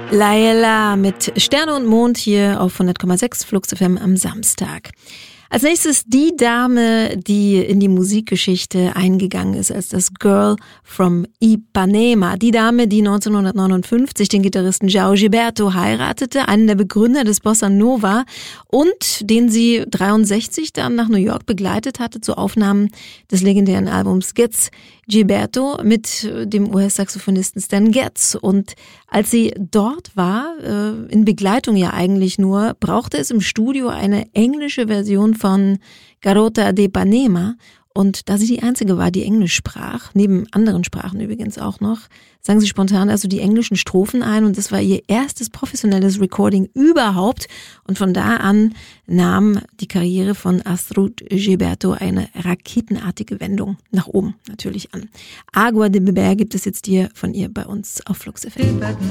Laila mit Sterne und Mond hier auf 100,6 Flux FM am Samstag. Als nächstes die Dame, die in die Musikgeschichte eingegangen ist als das Girl from Ipanema. Die Dame, die 1959 den Gitarristen João Gilberto heiratete, einen der Begründer des Bossa Nova und den sie 63 dann nach New York begleitet hatte zu Aufnahmen des legendären Albums Gets Gilberto mit dem US-Saxophonisten Stan Getz. Und als sie dort war, in Begleitung ja eigentlich nur, brauchte es im Studio eine englische Version von Garota de Ipanema. Und da sie die einzige war, die Englisch sprach, neben anderen Sprachen übrigens auch noch, sang sie spontan also die englischen Strophen ein und das war ihr erstes professionelles Recording überhaupt. Und von da an nahm die Karriere von Astrud Gilberto eine raketenartige Wendung nach oben natürlich an. Agua de Beber gibt es jetzt hier von ihr bei uns auf Flux FM.